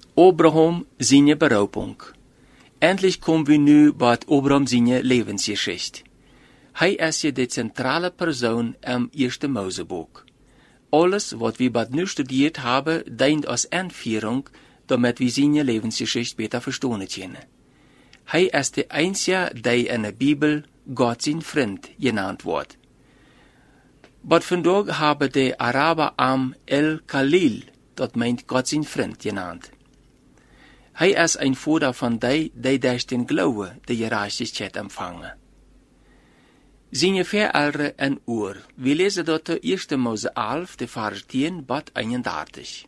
Abraham seine Beraubung. Endlich kommen wir nu bei Abraham seine Lebensgeschichte. Hij is je de centrale persoon im eerste Moseboek. Alles, wat wir bad nu studiert haben, dient als Einführung, damit wir seine Lebensgeschichte besser verstehen können. Hij is de einzige, die in der Bibel Gott sein Freund genannt wird. Aber vandaag haben die Araber am El-Khalil, dat meint Gott sein Freund, genannt. Hij is ein Vater von die durch den Glaube die Gerechtigkeit empfangen. Seine Verälder en Ur. Wir lesen dort 1. Mose 11, de Vers 10 bis 31.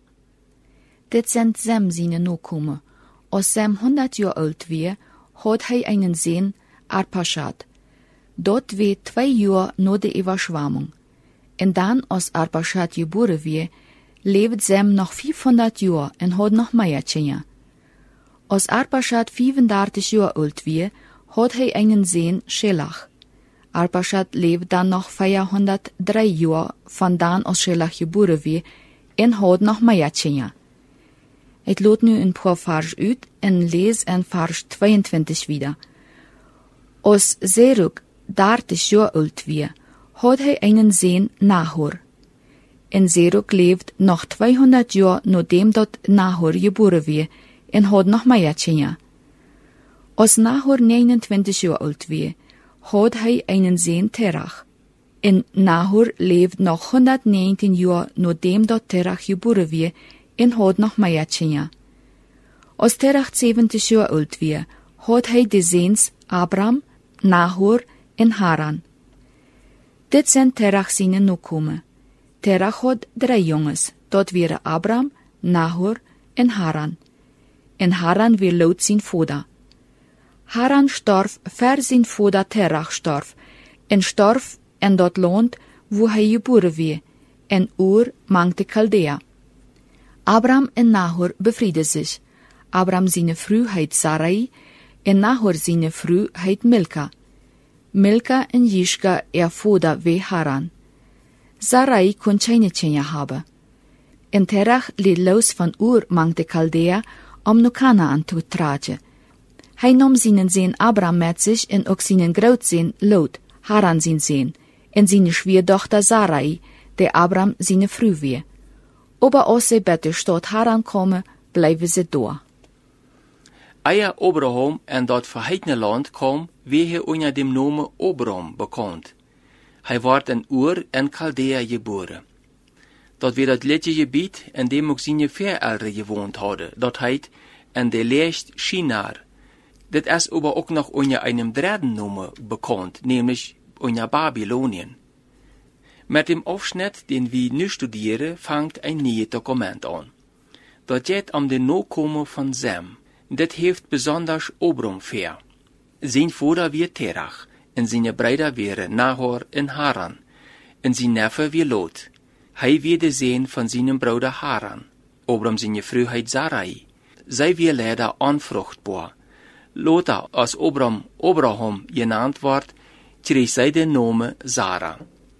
Dit sind Sem seine Nachkommen. Als Sem 100 Jahre alt war, hat hij einen Sohn, Arpachshad. Dort war 2 Jahre nach der Überschwemmung. Und dann, als Arpachshad geboren war, lebt Sem noch 500 Jahre und hat noch mehr Kinder. Als Arpachshad 35 Jahre alt war, hat hij einen Sohn, Schelach. Arpachshad lebt dann noch 403 Jahre von dann, als Schelach geboren war, und hat noch mehr Kinder. Ik laat nu een paar vers uit en lees in vers 22 wieder. Als Serug 30 Jahre alt war, hat hij einen Sohn, Nahor. En Serug lebt noch 200 Jahre nachdem dat Nahor geboren war, en hat noch mehr Kinder. Als Nahor 29 Jahre alt war, hat hij einen Sohn, Terach. En Nahor lebt noch 119 Jahre nachdem dat Terach geboren war, en had nog meer Kinder. Als Terach 70 Jahre alt war, had hij de Zoons Abram, Nahor en Haran. Dit zijn Terach seine Nachkommen. Terach had 3 jongens, dat waren Abram, Nahor en Haran. En Haran weer laut zijn vader. Haran starf ver zijn vader Terach starf, en starf in dat land, wo hij geboren was, en Ur mankte Chaldea. Abram en Nahor befrieden sich. Abram seine Frau heet Sarai, en Nahor seine Frau heet Milka. Milka en Jishka vader we Haran. Sarai kon keine Kinder haben. En Terach liet los van Ur mankte Chaldea, naar Kanaan te tragen. Hij nam seinen Sohn Abram met sich en ook seinen Grootzoon Lot, Haran zijn Sohn, en seine Schwiegertochter Sarai, der Abram seine Frau war. Aber als sie bei der Stadt Haran kommen, bleiben sie da. Eer Abraham in dat verheidene Land kwam, werd hij onder dem Namen Abram bekannt. Hij werd in Ur en Chaldea geboren. Dat werd het letzte gebied in dem ook zijn Verelder gewoond hadden. Dat heet in de lijst Shinar. Dit is aber ook nog onder einem dritten Namen bekannt, nämlich onder Babylonien. Mit dem Aufschnitt, den wir nu studieren, fängt ein neues Dokument an. Das geht den Nachkommen von Sem. Das hilft besonders Abram fair. Sein Vater war Terach, und seine Brüder waren Nahor und Haran, und sein Neffe war Lot. Hij war der Sohn von seinem Bruder Haran. Abram seine Frau heet Sarai. Zij war leider unfruchtbar. Later, als Abraham genannt wird, kreeg zij den Namen Sarah.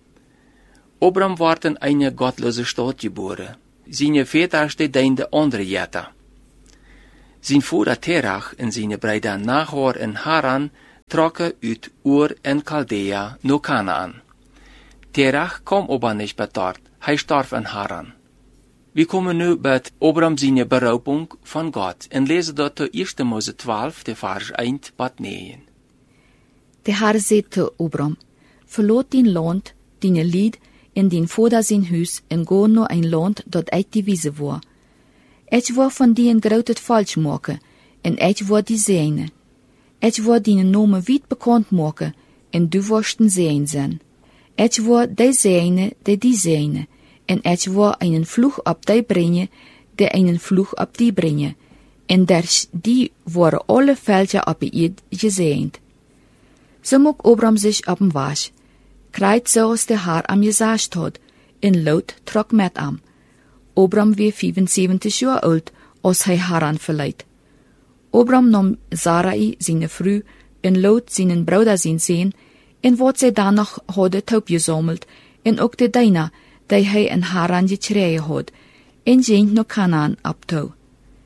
Abram werd in eine gottlose Stadt geboren. Seine Väter steden de andere Jäter. Sein Vater Terach en seine Brüder Nahor en Haran trokken uit Ur en Chaldea naar Kanaan. Terach kwam aber nicht bei dort, hij starf in Haran. Wir kommen nu bei Abram seine Beraubung von Gott en lezen dort 1. Mose 12, de Vers 1 bis 9. Der Herr sagte Abram, verlaat din land, dine Lied, in den Vater zijn huis en go naar een land dat uit die wiese was. Ik wil van die een groot falsch maken, en ik wil die zijne. Ik wil die namen wiet bekend maken, en du wirst een zijn zijn. Ik wil die zijne, die zijne, en ik wil einen Fluch op die brengen, die einen Fluch op die brengen. En durch die worden alle Völker op je gezegend. So mag Abram sich op een was. Krijgt zoals de Herr am gesagt hat, en Lot trok met am. Abram war 75 Jahre alt, als hij Haran verleiht. Abram nam Sarai, seine Frau, en Lot, seinen Bruder, zijn Sohn, en wat zij dan nog hadden opgesammeld, en ook de die hij in Haran gekregen had, en ging naar Kanaan abtouw.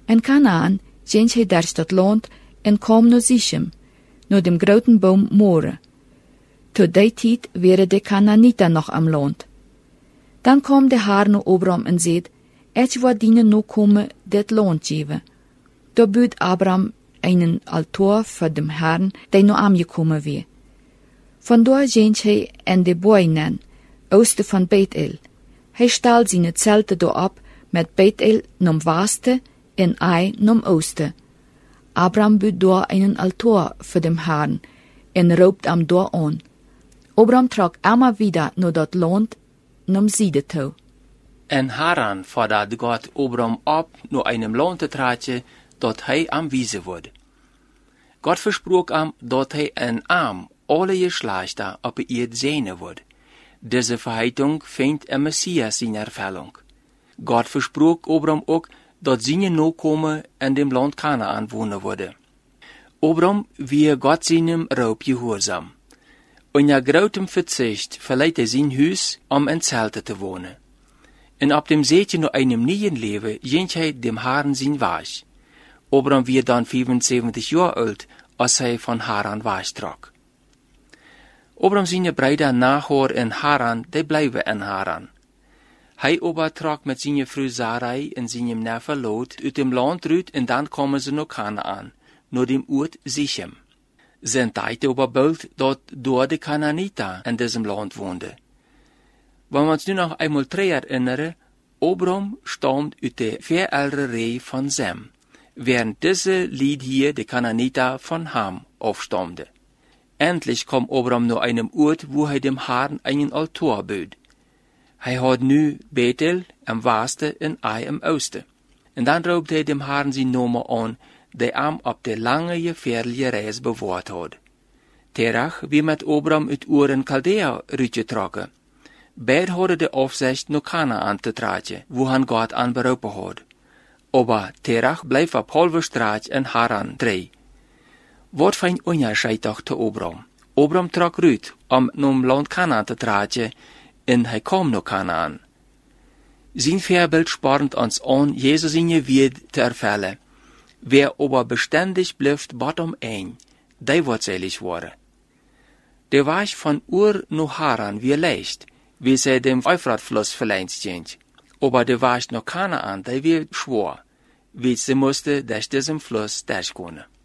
En Kanaan ging hij durch dat land en kwam naar Sichem, naar dem groten boom More. Tot die tijd waren de Kanaaniter nog am land. Dan kwam de Heer naar Abraham en zei, ik wil dienen nu komen dit land geven. Da bot Abraham einen altaar voor dem Herrn, die nu aangekomen was. Vandaar ging hij en de boinen, oosten van Bethel. Hij stal zijn zelte daar op, met Bethel nom westen en Ai nom oosten. Abraham bot daar einen altaar voor dem Herrn en roopt am daar aan. Abraham trok immer wieder naar dat land nom Siede toe. En Haran fordert Gott Abraham op naar einem land te traaien, dat hij aanwijzen wordt. Gott versprach ihm, dat hij een arm alle Geschlechter op de eerd zenen wordt. Deze verheitung vindt een Messias in Erfüllung. Gott versprach Abraham ook, dat zijn Nachkommen in dem Land Kanaan wohnen worden. Abraham wie Gott seinem Raub gehorsam. Onder grotem Verzicht verleiht zijn huis om in Zelte te wonen. En op dem Zeetje naar einem nieuwen leven ging hij dem Herrn zijn Weg. Abraham wie dan 75 jaar oud, als hij van Haran wegtrok. Abraham zijn Brüder Nahor en Haran, die blijven in Haran. Hij trok met zijn vrouw Sarai en zijn neef Lot uit dem land uit en dan komen ze naar Kanaan, naar dem oord Sichem. Zijn tijd bult dat door de Kanaaniter in diesem land woonden. Wenn wir uns nu noch einmal dran erinnern, Abraham stammt uit de veel ältere Reihe von Sem, während diese Lied hier de Kanaaniter von Ham aufstammte. Endlich kam Abraham naar einem Ort, wo hij dem Herrn einen Altar bot. Hij had nu Bethel am westen en Ai am oosten. En dan roept hij dem Herrn zijn naam aan, die hem op de lange gefährliche reis bewaard had. Terach wie met Abraham uit Ur in Chaldea uitgetrokken. Beide hadden de afzicht naar Kanaan te traaien, wo han Gott aanberoepen had. Aber Terach bleef op halve straat in Haran 3. Wat voor een onderscheid toch te Abraham? Abraham trok uit om naar land Kanaan te traaien en hij kwam naar Kanaan. Zijn voorbeeld spornt ons aan, Jezus in je wied te ervellen. Wer aber beständig blijft bottom ein, die wordt selig worden. De weg van Ur naar Haran wie leicht, wie zij dem Euphratfluss verleint sind. Aber de weg naar Kanaan, die wie schwer, wie sie musste durch diesem Fluss durchgehen.